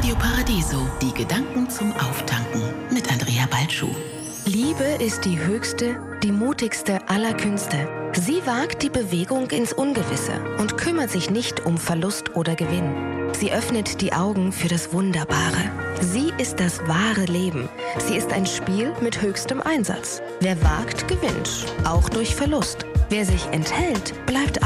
Radio Paradiso, die Gedanken zum Auftanken mit Andrea Balschuh. Liebe ist die höchste, die mutigste aller Künste. Sie wagt die Bewegung ins Ungewisse und kümmert sich nicht um Verlust oder Gewinn. Sie öffnet die Augen für das Wunderbare. Sie ist das wahre Leben. Sie ist ein Spiel mit höchstem Einsatz. Wer wagt, gewinnt, auch durch Verlust. Wer sich enthält, bleibt